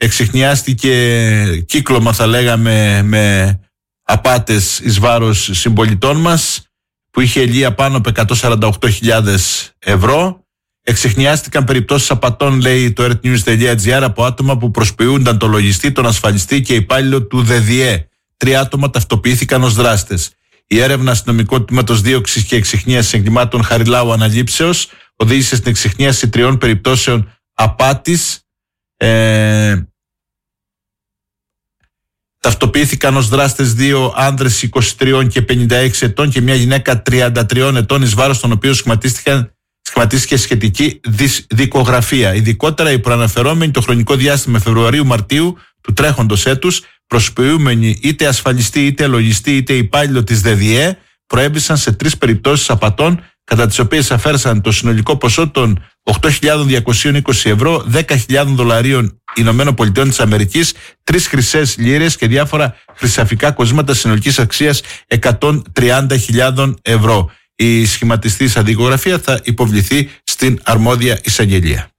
εξιχνιάστηκε κύκλωμα, θα λέγαμε, με απάτες εις βάρος συμπολιτών μας, που είχε ελεία πάνω από 148.000 ευρώ. Εξιχνιάστηκαν περιπτώσεις απατών, λέει το earthnews.gr, από άτομα που προσποιούνταν το λογιστή, τον ασφαλιστή και υπάλληλο του ΔΔΕ. 3 άτομα ταυτοποιήθηκαν ως δράστες. Η έρευνα αστυνομικού τμήματος δίωξης και εξιχνίασης εγκλημάτων Χαριλάου Αναλήψεως οδήγησε στην εξιχνίαση 3 περιπτώσεων απάτης. Ταυτοποιήθηκαν ως δράστες 2 άνδρες 23 και 56 ετών και μια γυναίκα 33 ετών, εις βάρος των οποίων σχηματίστηκε σχετική δικογραφία. Ειδικότερα οι προαναφερόμενοι το χρονικό διάστημα Φεβρουαρίου-Μαρτίου του τρέχοντος έτους, προσποιούμενοι είτε ασφαλιστή, είτε λογιστή, είτε υπάλληλο της ΔΔΕ, προέβησαν σε 3 περιπτώσεις απατών, κατά τις οποίες αφαίρεσαν το συνολικό ποσό των 8.220 ευρώ, 10.000 δολαρίων Ηνωμένων Πολιτειών της Αμερικής, 3 χρυσές λίρες και διάφορα χρυσαφικά κοσμήματα συνολικής αξίας 130.000 ευρώ. Η σχηματιστής δικογραφία θα υποβληθεί στην αρμόδια εισαγγελία.